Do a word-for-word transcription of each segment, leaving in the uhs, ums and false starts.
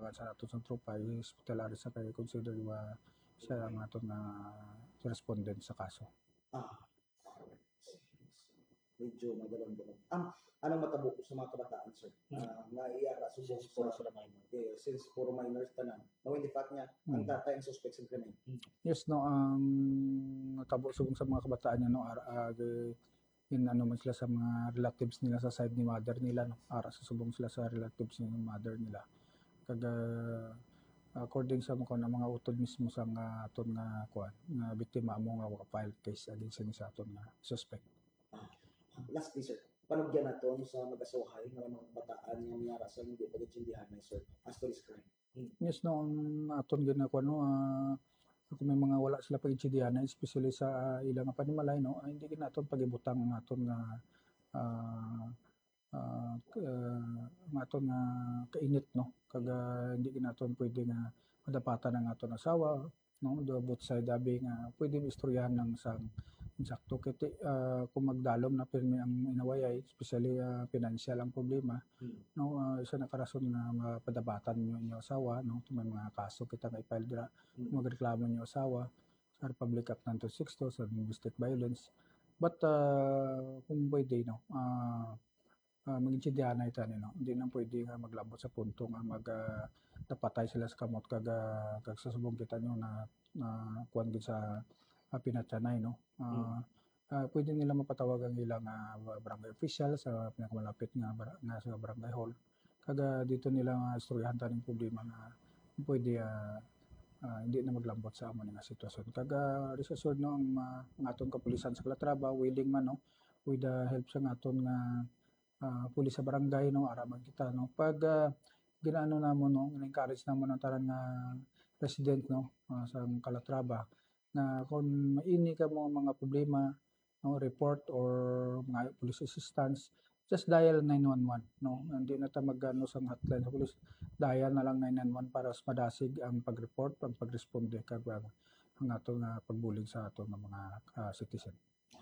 katulungan sa ato sa tropa hospitalized sa kay consider ba siya ang ato na respondent sa kaso. Ah, medyo magalang-galang. Um, anong matabo sa mga kabataan, sir? Uh, nga iara so since puro sila minor. Yeah, since puro minors tanan. Knowing the fact niya, ang tatay ang suspect sa krimen. Yes, no, ang natabo subong sa mga kabataan niya, no, ara, uh, in ano man sila sa mga relatives nila sa side ni mother nila, no, ara sa subong sila sa relatives ni mother nila. Kaga, according sa mga mga utod mismo sa nga aton nga kuan nga biktima mo nga file case against ni sa aton nga suspect. Ah, lastly, sir, panugyan naton sa mag-asuhay nga mga kabataan nga niyara sa hindi pagkaintindihan na, sir, as to this crime. Hmm. Yes, no, ang aton gina kuan no, uh, kung may mga wala sila pagkaintindihan na especially sa uh, ilang panimalay, no, ay, hindi gina aton pagibutang ang aton nga uh, uh, uh, ang aton nga kainit, no, kaga hindi gina aton pwede nga madapatan ang aton asawa, no, do both side abi nga pwede istoryahan ng sang insakto kiti uh, kung magdalom na pirmi ang inawayay, especially uh, financial ang problema, hmm. no, uh, isa na karason nga mapadabatan niyo inyo asawa, no, may mga kaso kita nga i-file dira, hmm. magreklamo niyo asawa sa Republic Act nine two six two sa domestic violence, but uh, kung pwede, no, uh, uh, mag-intindihan na ito, no, hindi na pwede nga maglabot sa punto nga mag uh, napatay sila sa kamot kaga kagsasubong kita nyo na na kuwan gid sa uh, pinatsanay, no. Uh, mm. uh, pwede nila mapatawag ang ilang uh, barangay official sa pinakamalapit nga, nga sa barangay hall. Kaga dito nila uh, istoryahan taning problema na pwede uh, uh, hindi na maglambot sa amon nga sitwasyon. Kaga rest assured, no, ang, uh, ang aton kapulisan sa Calatrava willing man, no, with the help sa aton nga uh, pulis sa barangay, no, araman kita, no. Pag uh, ginaano namon, no, encourage namon ang tanan nga resident, no, uh, sa Calatrava na kung maini ka mo mga problema, no, report or mga police assistance, just dial nine one one, no. Hindi na ta magano sa hotline sa police, dial na lang nine one one para mas madasig ang pag-report, ang pag-responde kag ang ato nga pagbulig sa ato nga mga uh, citizen.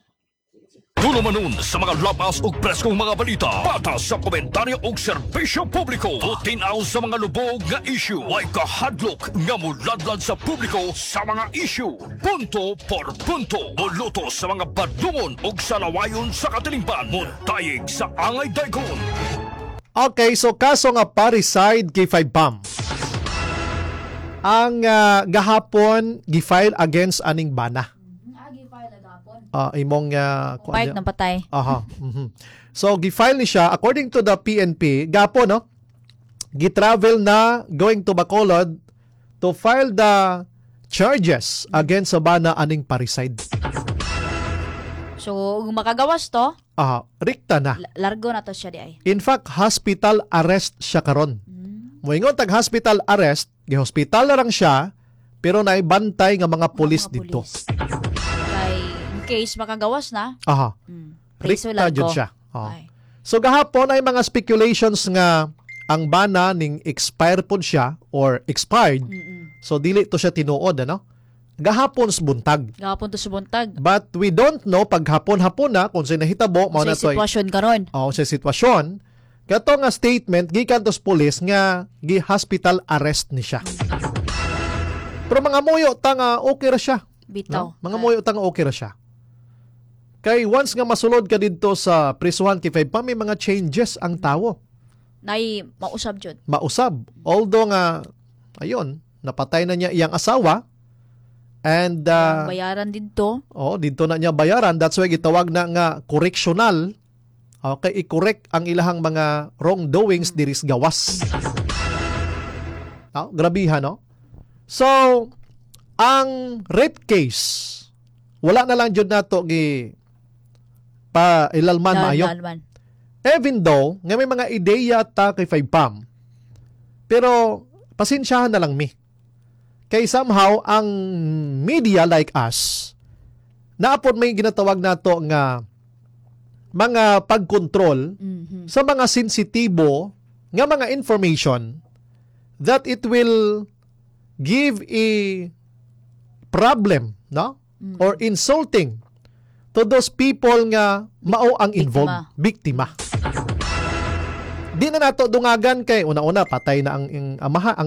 Dulo manon sa mga lapas ug preskong mga balita, patas sa komentaryo ug serbisyo publiko, tutinaw sa mga lubog nga issue, way kahadlok nga muladlad sa publiko sa mga issue, punto por punto, muluto sa mga badungon ug salawayon sa katilingban, muntayig sa angay dagon. Okay, so kaso nga parricide kay five bomb. Ang uh, gahapon gifile against aning bana. Uh, imong uh, bike ng patay. Aha. Mm-hmm. So gifile ni siya according to the P N P gapo, no. Gitravel na going to Bacolod to file the charges against sa bana aning parricide. So makagawas to? Aha, rikta na. L- largo na to siya di ay. In fact, hospital arrest siya karon. Mm. Moingon tag hospital arrest, gi-hospital na lang siya pero naibantay nga mga pulis dito. Case makagawas na. Aha. Mm. Rikta jud siya. Oh. So gahapon ay mga speculations nga ang bana ning expire pod siya or expired. Mm-mm. So dili to siya tinuod, ano? Gahapon sa buntag. Gahapon to sa buntag. But we don't know pag hapon-hapon na kung sino nahitabo mao na to. Sa sitwasyon karon. Oh, sa sitwasyon. Kato nga statement gikan to sa pulis nga gi-hospital arrest ni siya. Pero mga moyo tanga okay ra siya. Bitaw. No? Mga moyo tanga okay ra siya. Kay once nga masulod ka dito sa prisuhan kay five pa may mga changes ang tawo. Nay mausab jud. Mausab. Although nga ayon, napatay na niya iyang asawa and uh, bayaran didto. Oh, didto na niya bayaran. That's why gitawag na nga correctional. Okay, i-correct ang ilahang mga wrongdoings hmm. diris gawas. Oh, grabihan, no? So, ang rape case wala na lang jud nato gi pa ilalman maayo. Even though nga may mga ideya ta kay five pam. Pero pasensyahan na lang mi. Kay somehow ang media like us naapod may ginatawag nato nga mga pagkontrol mm-hmm. sa mga sensitibo nga mga information that it will give a problem, no? Mm-hmm. Or insulting to those people nga mao ang involved, biktima. Di na nato dungagan kay una-una patay na ang, ang amaha ang